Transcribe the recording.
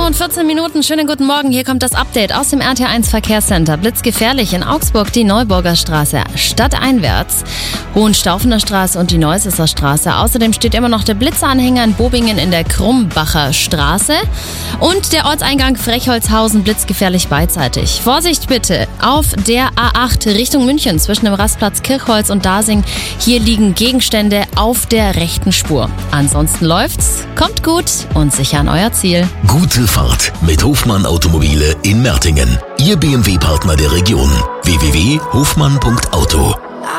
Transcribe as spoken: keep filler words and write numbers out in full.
und vierzehn Minuten, schönen guten Morgen. Hier kommt das Update aus dem R T eins Verkehrscenter. Blitzgefährlich in Augsburg die Neuburger Straße stadteinwärts, Hohenstaufener Straße und die Neusesser Straße. Außerdem steht immer noch der Blitzeranhänger in Bobingen in der Krumbacher Straße und der Ortseingang Frechholzhausen blitzgefährlich beidseitig. Vorsicht bitte auf der A acht Richtung München zwischen dem Rastplatz Kirchholz und Dasing. Hier liegen Gegenstände auf der rechten Spur. Ansonsten läuft's, kommt gut und sicher an euer Ziel. Gute Fahrt mit Hofmann Automobile in Mertingen. Ihr B M W-Partner der Region. w w w punkt hofmann punkt auto